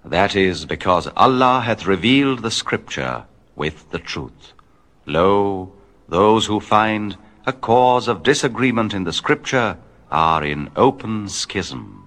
That is because Allah hath revealed the Scripture with the truth. Lo, those who find a cause of disagreement in the Scripture are in open schism.